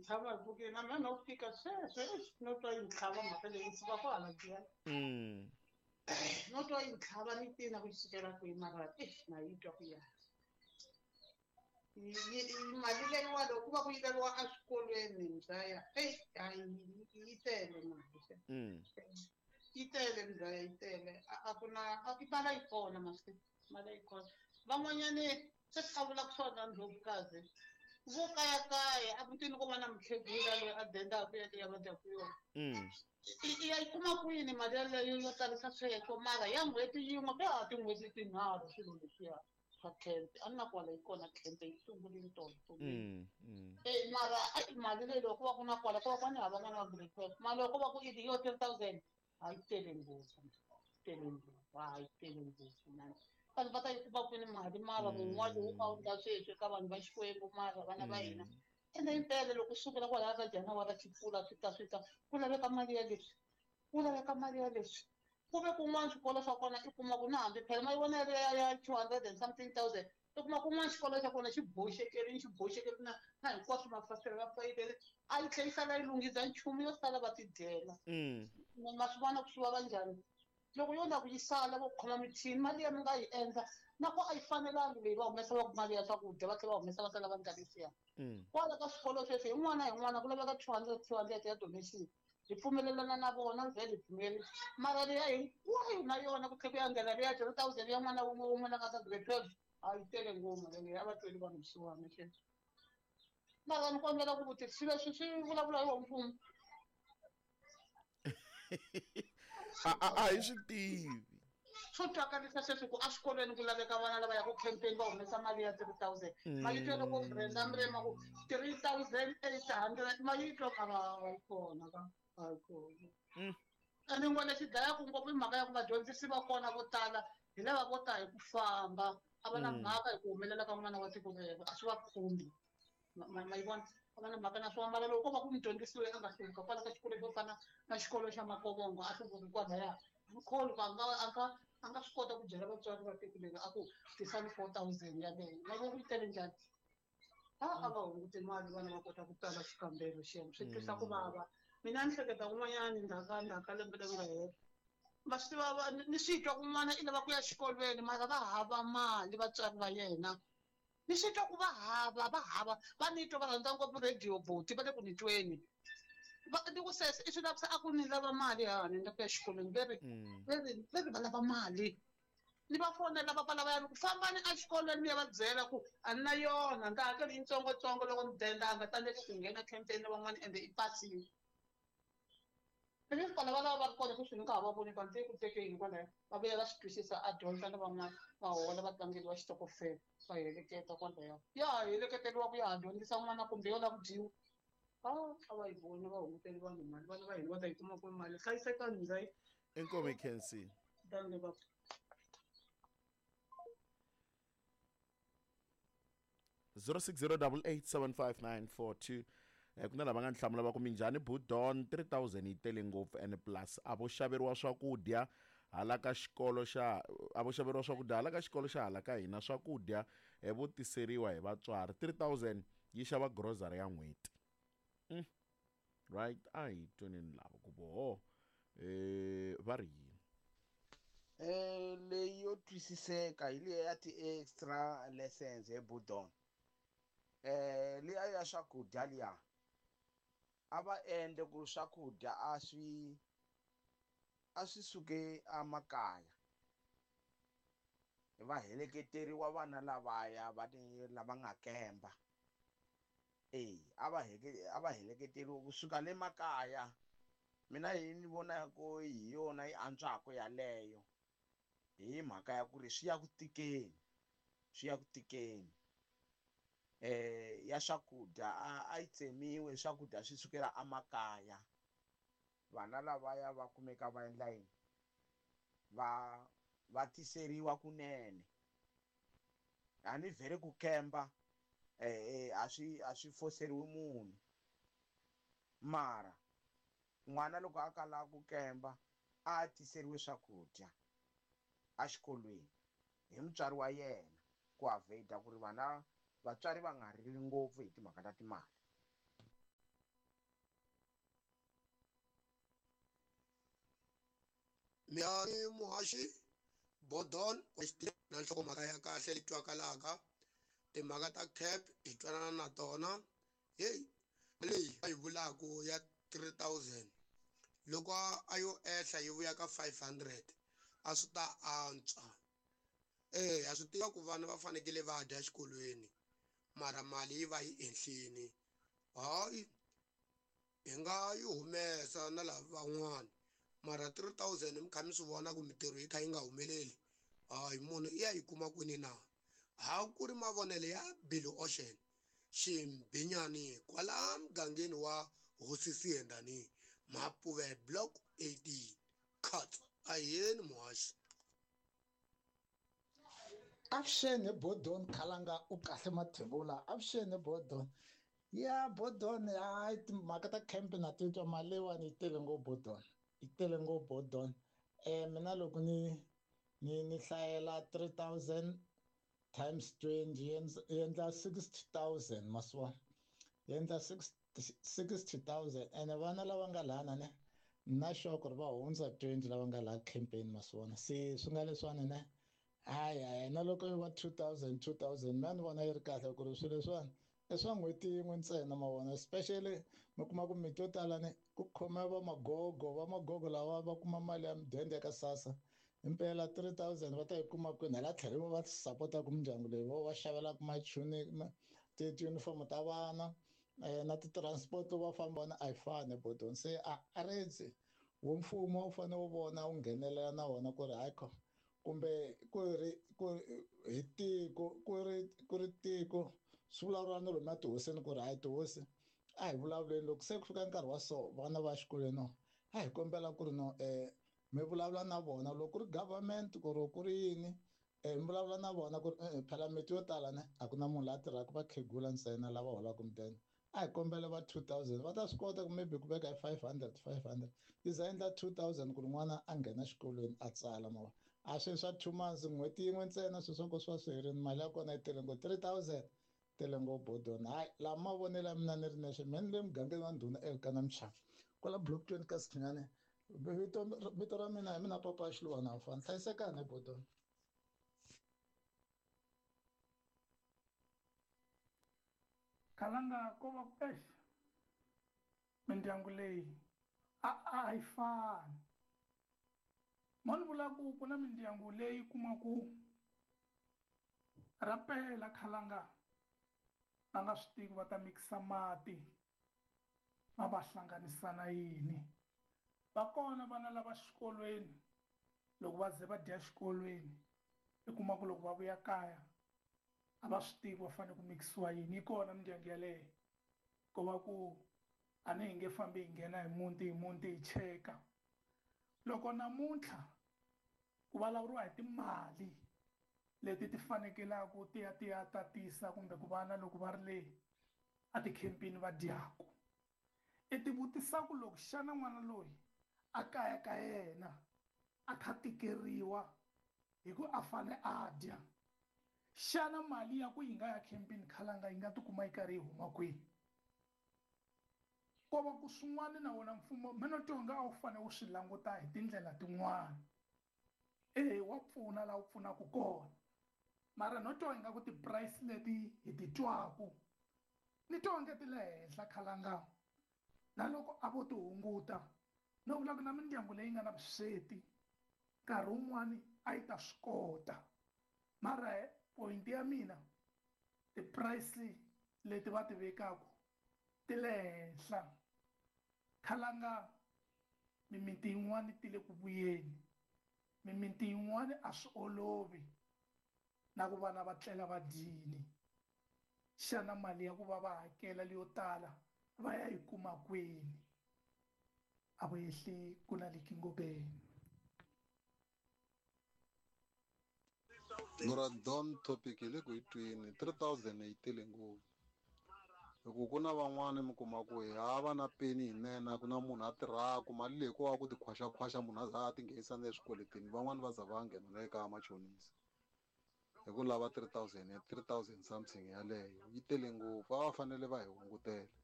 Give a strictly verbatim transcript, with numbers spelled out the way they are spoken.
tshama buke na mina no fika sweswo no twa yi tlhava mhaka leyi ndzi va kwala liya mm no twa yi tlhava ni tina ku sukela kwihi mara eh na yi twa ku ya mali leyiwa loko ku va ku yiveriwa eswikolweni ndlaya eyi hayi yi tele mali mm yi tele ndlaya yi tele a ku na a ku mali yi kona masiku mali yi kona van'wanyani se swi a vulaka swona ndlopfukazi vo kayakaya a mutini ko va na mukhegula loyi a dendaka ya liya va dyaku yona mm ya yi kuma kwini mali yaleyo yo tsarisa sweswo mara ya n'hweti yin'we ka ha tin'hweti tinharhu swilo leswiya swa camp a ni na kwala yi kona camp yi sungulini tona mm mm eh mara ai mali leyi loko ku va ku na kwala ku va ku ni hava n'wana wa breakfast mali loko ku va ku i yo ten thousand a yi tele ngopfu tele ngopfu a yi tele ngopfu mani vanhu va ta yi kuma kwini mali mara mun'wana lowu a wu nga sweswi ka vanhu va xikwembu mara vana va hina ende yi tele loko sukela kwalaya ka janawara swi pfula swi ta swi ta ku laveka mali ya leswi ku laveka mali ya leswi ku ve kun'wana swikolo swa kona i kuma ku na hambi phela ma yi vona ya ya two hundred and something thousand i kuma kun'wana xikolo xa kona xi boxekerini xi boxekeri na na hinkwaswo mafasitere va fayitele a yi tlhela yi sala yi lunghisa nchumu yo sala va ti dyela ma swi vona ku swi vava njhani loko yo na ku yi sala vo khoma michini mali ya mi nga yi endla na ku a yi fanelangi leyi va humesaka mali ya swakudya va tlhela va humesa va sala va ndlalisiya kwala ka swikolo sweswi hi n'wana hi n'wana ku laveka two hundred two hundred ya donation hi pfumelelana na vona vhele hi pfumelela mara leya hinkwayo na yona ku tlhela ku ya nghena leya three thousand ya n'wana wun'we wun'we na ka ka grade twelve a yi tele ngoma leyi a va tweli vanhu vusiwana sweswo mara ni kombela ku vutisa swilo leswi swi vulavula hi wo mfumo a hi swi tivi swo twakarisa sweswi ku eswikolweni ku laveka vana lava ya ku campaign va humesa mali ya three thousand mali twa loko brenda mrema ku three thousand eight hundred mali yi twa kava a yi kona ka a yi kona ene n'wana lexi dlayaka ngopfu i mhaka ya ku vadyondzisi va kona vo tala hi lava vo ta hi ku famba a va na mhaka hi ku humelela ka n'wana wa tiko rero a swi va khumbi ma yi vona a va na mhaka na swiambalo loko ko va ku mudyondzisi loyi a nga hluvuka kwala ka xikolo xo fana na xikolo xa makovongo a hluvuki kwalaya mkholi a nga a nga a nga swi kota ku byela vatswari va tiko leri a ku tisani four thousand yaleyo ma vona ku yi tele njhani a a va hunguti mali vana va kota ku tsala xikambelo xena swi twisa ku vava mina ni hleketa kun'wanyana ndhaka ndhaka lembe leri nga hela va swi tiva ni swi twa ku n'wana i lava ku ya xikolweni mara va hava mali vatswari va yena ni swi twa ku va hava va hava va ni twa va rhandza ngopfu radio boti va le ku ni tweni va ni ku sese i swi lavisa a ku ni lava mali hani ni ku ya xikolweni veri veri veri va lava mali ni va fonela va pfala va ya ku fambani exikolweni mi ya va byela ku a ni na yona ni ta hakela yitsongotsongo loko ni denda a nga tsandzeki ku nghena campaign van'wana ende i pasini leswi pfala va lava va ri kona sweswi ni nga ha va voni va nte ku tekeni kwalaya va vuya va swi twisisa a dyondza na van'wana va hola vatlangeli va xitokofela va heleketa kwalaya ya ha heleketeriwa ku ya ha dyondzisa n'wana kumbe yo lava ku dyiwa a a va yi voni va hunguteli vanhu mali vana va hina va ta yi kuma kwihi mali hlayisekani ndzayi inkomi Kensi danke va zero six zero eight eight seven five nine four two ku na lava nga ni hlamula va ku minjhani budon three thousand yi tele ngopfu and plus a vo xaveriwa swakudya hala ka xikolo xa a vo xaveriwa swakudya hala ka xikolo xa hala ka hina swakudya hi vo tiseriwa hi vatswari three thousand yi xava grocery ya n'hweti mm. right a hi twenini lava ku voho eh va ri yini eh leyi yo twisiseka hi leyi ya ti-extra lessons he budon eh liya ya swakudya liya a va endle ku swakudya a swi a swi suke emakaya va heleketeriwa vana lavaya va lava nga kemba eh a va a va heleketeriwa kusuka le makaya mina hi ni vona ku hi yona yi antswaka yaleyo hi mhaka ya ku ri swi ya ku tikeni swi ya ku tikeni eh ya swakudya a yi tsemiwe swakudya swi sukela emakaya vana lavaya va kumeka va endla yini va va tiseriwa kunene a ni vhele ku kemba eh a swi a swi foseriwi munhu mara n'wana loko a kala ku kemba a tiseriwe swakudya exikolweni hi mutswari wa yena ku avoida ku ri vana vatswari va nga rili ngopfu hi timhaka ta timali miyani muhaxi Bodon na nhlokomhaka ya kahle leyi twakalaka timhaka ta cap hi twanana na tona heyi leyi a yi vulaku ya three thousand loko a yo ehla yi vuya ka five hundred a swi ta antswa eya swi tiva ku vana va fanekele va dya exikolweni mara mali yi va yi ehlini hayi hi nga yi humesa na lava van'wana mara three thousand mi kha mi swi vona ku mintirho yi kha yi nga humeleli hayi munhu i ya yi kuma kwini na ha ku ri mavonelo ya Billy Ocean ximbinyani kwala mugangeni wa Hosi Siyendani Mapuve block eighteen cut ayeni muhaxi avuxeni Bodon Khalanga u kahle mathebula avuxeni Bodon ya Bodon hayi timhaka ta camp na titwa mali leyiwani yi tele ngopfu Bodon yi tele ngopfu Bodon um mina loko ni ni ni hlayela three thousand times twenty yi endla sixty thousand ma swi vona yi endla sixty thousand ene vana lava nga lahana ne na sure ku ri va hundza twenty lava nga laha campaign ma swi vona se swi nga leswiwani ne hayi hayi na loko yi va two thousand two thousand mina ni vona yi ri kahle ku ri swilo leswiwani i swa n'hweti yin'we ntsena ma vona especially mi kuma ku miti yo tala ne ku khome va magogo va magogo lawa va kuma mali ya mudende ka SASSA impela three thousand va ta yi kuma kwini hala tlhelo va sapotaka mindyangu leyi vo va xavelaka machuni tiyunifomo ta vana um na ti-transport va famba vona a yi fani Bodon se a a ritsi wo mfumo wu fanele wu vona wu nghenelela na wona ku ri hayi kumbe ku ri ku hi tiko ku ri ku ri tiko swi vulavuriwa no lomu tihosini ku ri hayi tihosi a hi vulavuleni loko se ku fika nkarhi wa so vana va xikolweni no a hi kombela ku ri no um mi vulavula na vona loko ku ri government ku ri ku ri yini um mi vulavula na vona ku ri e phela miti yo tala ne a ku na munhu la tirhaka vakhegula ntsena lava holaka mudende a hi kombela va two thousand va ta swi kota ku maybe ku veka hi five hundred five hundred yi za endla two thousand ku ri n'wana a nghena xikolweni a tsala ma vona a swilo swa two months n'hweti yin'we ntsena swilo swa ko swi va swi herini mali ya kona yi tele ngopfu three thousand tele ngopfu Bodon hayi laha mavonelo ya mina ni ri nexe mina ni le mugangeni wa ndhuna eka na Mchaka kwala block twenty ka Sikhinyane vito vito ra mina hi mina papa Xiluva na mfana hlayisekani Bodon Khalanga ko va ku exi mindyangu leyi a a yi fani ma ni vula ku ku na mindyangu leyi kumaku rapela Khalanga va nga swi tivi va ta mikisa mati va va hlanganisa na yini va kona vana lava xikolweni loko va ze va dya xikolweni i kuma ku loko va vuya kaya a va swi tivi va fanele ku mikisiwa yini yi kona mindyangu yaleyo ko va ku a ni hi nge fambi hi nghena hi muti hi muti hi cheka loko namuntlha ku vulavuriwa hi timali leti ti fanekelaku ti ya ti ya tatisa kumbe ku vana loko va ri le a tikhempini va dyaku i ti vutisaku loko xana n'wana loyi a kaya ka yena a kha tikeriwa hi ku a fane a dya xana mali ya ku yi nga ya khempini Khalanga yi nga tikuma yi karhi yi huma kwihi ko va ku swin'wana na wona mfumo mina tonga a wu fanele wu swi languta hi tindlela tin'wana e wa pfuna laha wu pfunaka kona mara no twa ingaku ti-price leti hi ti twaku ni tonge ti le henhla Khalanga na loko a vo ti hunguta no vula ku na mindyangu leyi nga na vusweti nkarhi wun'wani a yi ta swi kota mara point ya mina ti-price leti va ti vekaku ti le henhla Khalanga mimiti yin'wani ti le ku vuyeni mimiti yin'wani a swi olovi na ku vana va tlela va dyile xana mali ya ku va va hakela leyo tala va ya yi kuma kwini a vo yehli ku na lekingobeni Muradon topic hi le ku yi twini three thousand yi tele ngopfu hi ku ku na van'wani mi kuma ku hi hava na peni hi nena ku na munhu a tirhaku mali leyi ko va ku ti khwaxakhwaxa munhu a za a ti nghenisa na eswikweletini van'wani va za va nghena na eka machonisi hi ku lava three thousand ya three thousand something yaleyo yi tele ngopfu a va fanele va hi hungutela.